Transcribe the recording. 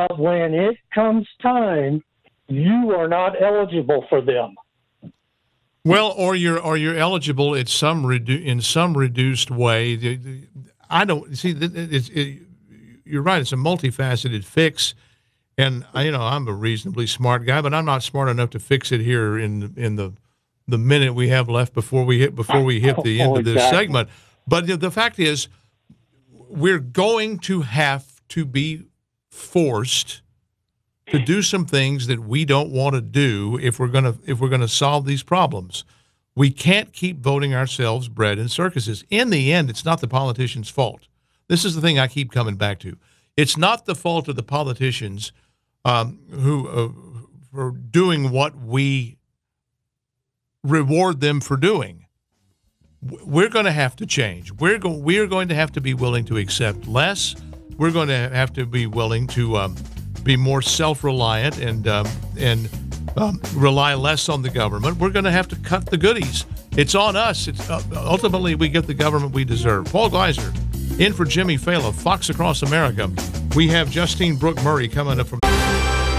But when it comes time, you are not eligible for them. Well, or you're eligible at in some reduced way. I don't see. You're right. It's a multifaceted fix, and I'm a reasonably smart guy, but I'm not smart enough to fix it here in the minute we have left before we hit the end of this segment. But the fact is, we're going to have to be forced to do some things that we don't want to do if we're gonna solve these problems. We can't keep voting ourselves bread in circuses. In the end, it's not the politicians' fault. This is the thing I keep coming back to. It's not the fault of the politicians who for doing what we reward them for doing. We're going to have to change. We're going to have to be willing to accept less. We're going to have to be willing to be more self-reliant and rely less on the government. We're going to have to cut the goodies. It's on us. It's ultimately we get the government we deserve. Paul Gleiser, in for Jimmy Failla, Fox Across America. We have Justine Brooke Murray coming up from